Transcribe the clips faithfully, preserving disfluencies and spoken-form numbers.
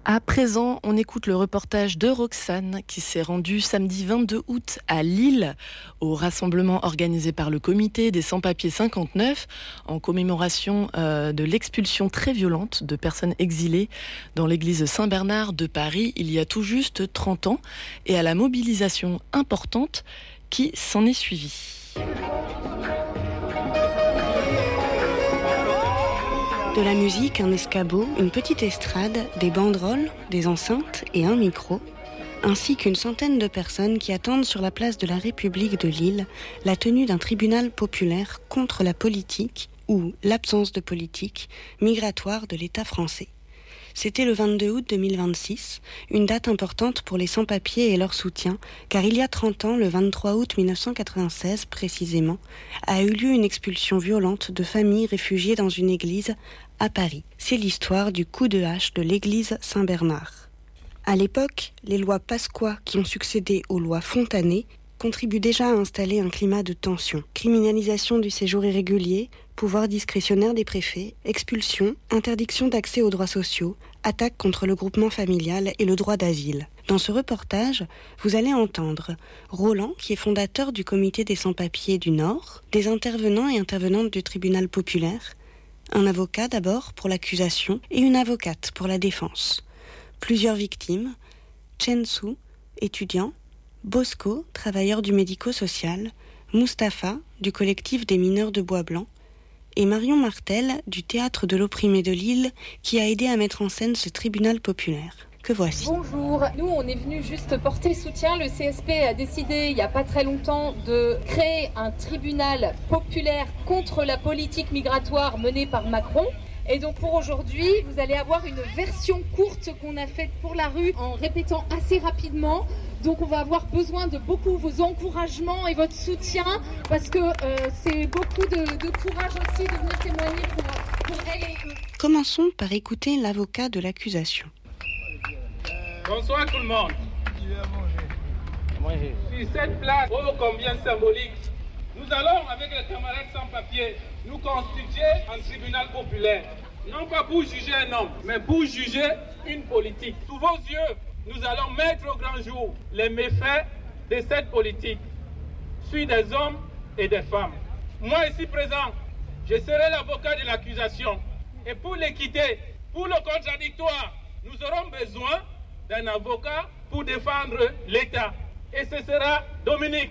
À présent, on écoute le reportage de Roxane qui s'est rendue samedi vingt-deux août à Lille au rassemblement organisé par le comité des sans-papiers cinquante-neuf en commémoration euh, de l'expulsion très violente de personnes exilées dans l'église Saint-Bernard de Paris il y a tout juste trente ans et à la mobilisation importante qui s'en est suivie. De la musique, un escabeau, une petite estrade, des banderoles, des enceintes et un micro, ainsi qu'une centaine de personnes qui attendent sur la place de la République de Lille la tenue d'un tribunal populaire contre la politique, ou l'absence de politique, migratoire de l'État français. C'était le vingt-deux août deux mille vingt-six, une date importante pour les sans-papiers et leur soutien, car il y a trente ans, le vingt-trois août mille neuf cent quatre-vingt-seize précisément, a eu lieu une expulsion violente de familles réfugiées dans une église à Paris. C'est l'histoire du coup de hache de l'église Saint-Bernard. À l'époque, les lois Pasqua qui ont succédé aux lois Fontanet contribuent déjà à installer un climat de tension. Criminalisation du séjour irrégulier, pouvoir discrétionnaire des préfets, expulsion, interdiction d'accès aux droits sociaux, attaque contre le groupement familial et le droit d'asile. Dans ce reportage, vous allez entendre Roland, qui est fondateur du comité des sans-papiers du Nord, des intervenants et intervenantes du tribunal populaire, un avocat d'abord pour l'accusation et une avocate pour la défense. Plusieurs victimes, Chen Su, étudiant, Bosco, travailleur du médico-social, Mustapha, du collectif des mineurs de Bois Blanc, et Marion Martel, du Théâtre de l'Opprimé de Lille, qui a aidé à mettre en scène ce tribunal populaire. Que voici. Bonjour, nous on est venu juste porter soutien. Le C S P a décidé il n'y a pas très longtemps de créer un tribunal populaire contre la politique migratoire menée par Macron. Et donc pour aujourd'hui, vous allez avoir une version courte qu'on a faite pour la rue en répétant assez rapidement. Donc on va avoir besoin de beaucoup vos encouragements et votre soutien parce que euh, c'est beaucoup de, de courage aussi de venir témoigner pour, pour elle et eux. Commençons par écouter l'avocat de l'accusation. Bonsoir tout le monde. Sur cette place ô combien symbolique, nous allons avec les camarades sans papier nous constituer un tribunal populaire. Non pas pour juger un homme, mais pour juger une politique. Sous vos yeux, nous allons mettre au grand jour les méfaits de cette politique sur des hommes et des femmes. Moi ici présent, je serai l'avocat de l'accusation. Et pour l'équité, pour le contradictoire, nous aurons besoin d'un avocat pour défendre l'État. Et ce sera Dominique.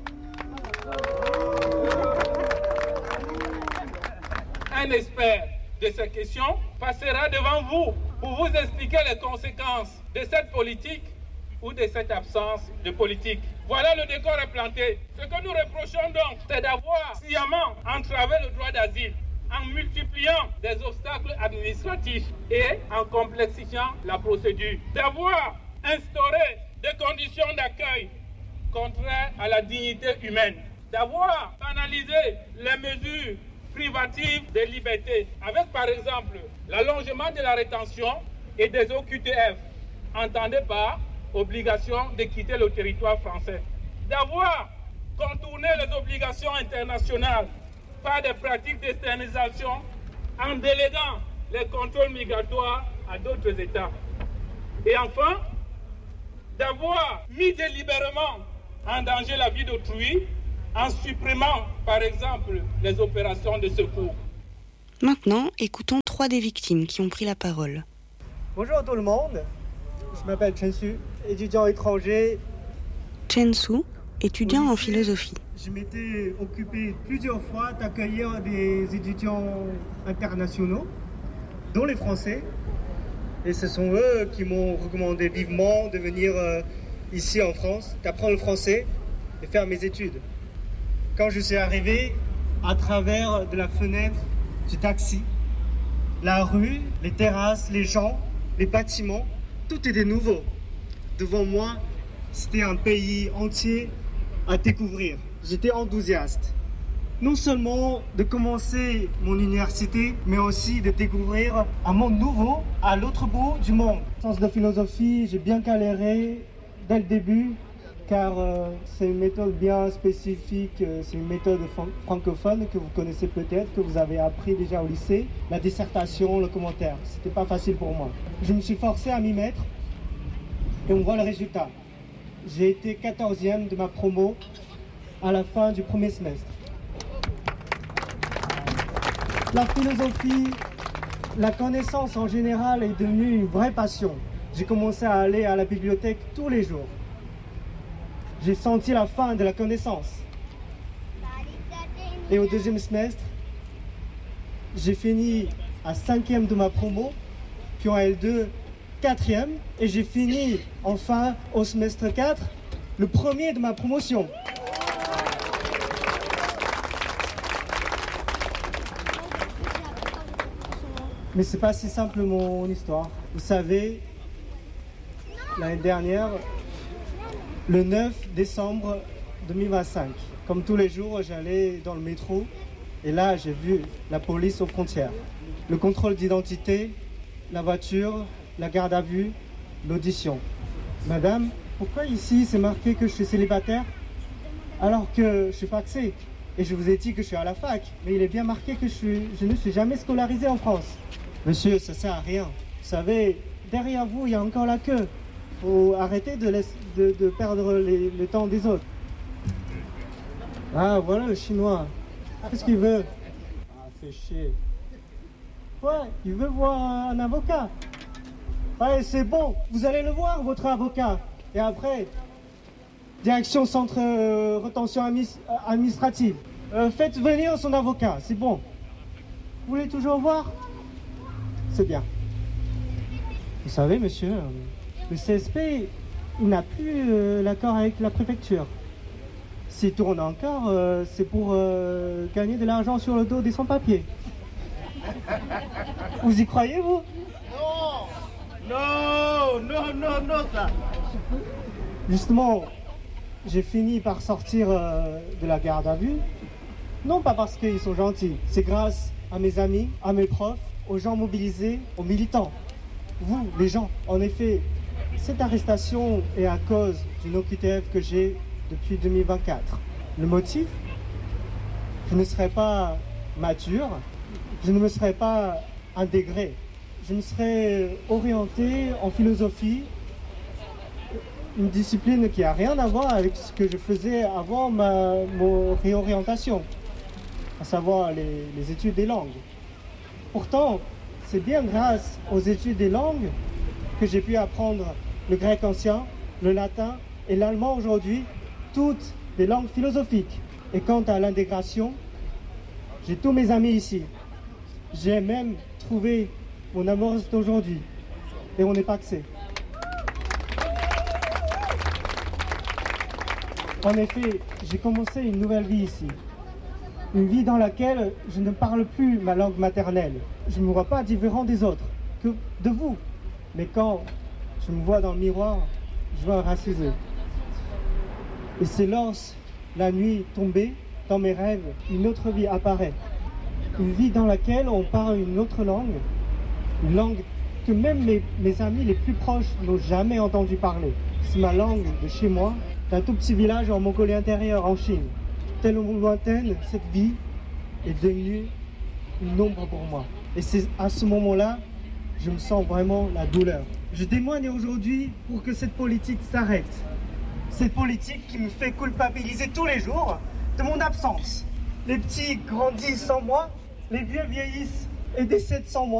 Un expert de ces questions passera devant vous pour vous expliquer les conséquences de cette politique ou de cette absence de politique. Voilà, le décor est planté. Ce que nous reprochons donc, c'est d'avoir sciemment entravé le droit d'asile en multipliant des obstacles administratifs et en complexifiant la procédure. D'avoir instauré des conditions d'accueil contraires à la dignité humaine. D'avoir analysé les mesures privatives des libertés, avec par exemple l'allongement de la rétention et des O Q T F, entendez par obligation de quitter le territoire français. D'avoir contourné les obligations internationales par des pratiques d'externalisation en déléguant les contrôles migratoires à d'autres États. Et enfin, d'avoir mis délibérément en danger la vie d'autrui en supprimant, par exemple, les opérations de secours. Maintenant, écoutons trois des victimes qui ont pris la parole. Bonjour tout le monde, je m'appelle Chen Su, étudiant étranger. Chen Su, étudiant en philosophie. Je m'étais occupé plusieurs fois d'accueillir des étudiants internationaux, dont les Français. Et ce sont eux qui m'ont recommandé vivement de venir euh, ici en France, d'apprendre le français et faire mes études. Quand je suis arrivé à travers de la fenêtre du taxi, la rue, les terrasses, les gens, les bâtiments, tout était nouveau. Devant moi, c'était un pays entier à découvrir. J'étais enthousiaste. Non seulement de commencer mon université, mais aussi de découvrir un monde nouveau à l'autre bout du monde. En sens de philosophie, j'ai bien galéré dès le début. car euh, c'est une méthode bien spécifique, euh, c'est une méthode fran- francophone que vous connaissez peut-être, que vous avez appris déjà au lycée. La dissertation, le commentaire, c'était pas facile pour moi. Je me suis forcé à m'y mettre et on voit le résultat. J'ai été quatorzième de ma promo à la fin du premier semestre. La philosophie, la connaissance en général est devenue une vraie passion. J'ai commencé à aller à la bibliothèque tous les jours. J'ai senti la fin de la connaissance. Et au deuxième semestre, j'ai fini à cinquième de ma promo, puis en L deux, quatrième, et j'ai fini enfin au semestre quatre, le premier de ma promotion. Mais c'est pas si simple mon histoire. Vous savez, l'année dernière, le neuf décembre deux mille vingt-cinq, comme tous les jours, j'allais dans le métro et là, j'ai vu la police aux frontières. Le contrôle d'identité, la voiture, la garde à vue, l'audition. Madame, pourquoi ici c'est marqué que je suis célibataire alors que je suis faxé? Et je vous ai dit que je suis à la fac, mais il est bien marqué que je, suis, je ne suis jamais scolarisé en France. Monsieur, ça sert à rien. Vous savez, derrière vous, il y a encore la queue. Faut arrêter de, laisser, de, de perdre les, le temps des autres. Ah, voilà le chinois. Qu'est-ce qu'il veut? Ah, fait chier. Ouais, il veut voir un, un avocat. Ouais, c'est bon, vous allez le voir, votre avocat. Et après, direction centre euh, rétention admis, administrative. Euh, faites venir son avocat, c'est bon. Vous voulez toujours voir? C'est bien. Vous savez, monsieur, euh, le C S P, il n'a plus euh, l'accord avec la préfecture. S'il tourne encore, euh, c'est pour euh, gagner de l'argent sur le dos des sans-papiers. Vous y croyez, vous? Non! Non, non, non, non, ça! Justement, j'ai fini par sortir euh, de la garde à vue. Non pas parce qu'ils sont gentils, c'est grâce à mes amis, à mes profs, aux gens mobilisés, aux militants. Vous, les gens, en effet, cette arrestation est à cause d'une O Q T F que j'ai depuis deux mille vingt-quatre. Le motif? Je ne serais pas mature, je ne me serais pas intégré. Je me serais orienté en philosophie, une discipline qui n'a rien à voir avec ce que je faisais avant ma, ma réorientation, à savoir les, les études des langues. Pourtant, c'est bien grâce aux études des langues que j'ai pu apprendre le grec ancien, le latin et l'allemand aujourd'hui, toutes des langues philosophiques. Et quant à l'intégration, j'ai tous mes amis ici. J'ai même trouvé mon amoureuse d'aujourd'hui. Et on n'est pas que c'est. En effet, j'ai commencé une nouvelle vie ici. Une vie dans laquelle je ne parle plus ma langue maternelle. Je ne me vois pas différent des autres, que de vous. Mais quand je me vois dans le miroir, je vois un racisé. Et c'est lorsque la nuit tombée, dans mes rêves, une autre vie apparaît. Une vie dans laquelle on parle une autre langue. Une langue que même mes, mes amis les plus proches n'ont jamais entendu parler. C'est ma langue de chez moi, d'un tout petit village en Mongolie intérieure, en Chine. Tellement lointaine, cette vie est devenue une ombre pour moi. Et c'est à ce moment-là, je me sens vraiment la douleur. Je témoigne aujourd'hui pour que cette politique s'arrête. Cette politique qui me fait culpabiliser tous les jours de mon absence. Les petits grandissent sans moi, les vieux vieillissent et décèdent sans moi.